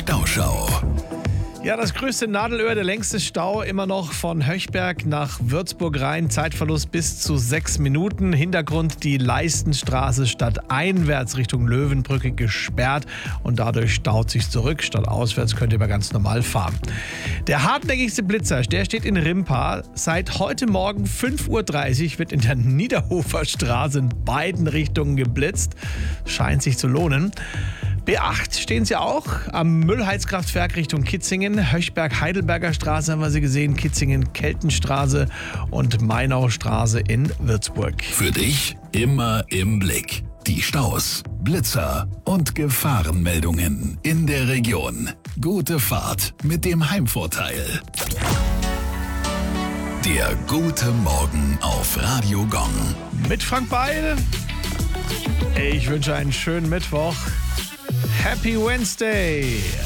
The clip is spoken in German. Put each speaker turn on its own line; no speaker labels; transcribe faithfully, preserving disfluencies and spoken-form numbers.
Stauschau.
Ja, das größte Nadelöhr, der längste Stau immer noch von Höchberg nach Würzburg rein. Zeitverlust bis zu sechs Minuten. Hintergrund die Leistenstraße stadteinwärts Richtung Löwenbrücke gesperrt und dadurch staut sich zurück. Stadtauswärts könnt ihr aber ganz normal fahren. Der hartnäckigste Blitzer, der steht in Rimpa. Seit heute Morgen fünf Uhr dreißig wird in der Niederhofer Straße in beiden Richtungen geblitzt. Scheint sich zu lohnen. B acht stehen sie auch am Müllheizkraftwerk Richtung Kitzingen. Höchberg-Heidelberger Straße haben wir sie gesehen, Kitzingen-Keltenstraße und Mainaustraße in Würzburg.
Für dich immer im Blick. Die Staus, Blitzer und Gefahrenmeldungen in der Region. Gute Fahrt mit dem Heimvorteil. Der gute Morgen auf Radio Gong.
Mit Frank Beil. Ich wünsche einen schönen Mittwoch. Happy Wednesday!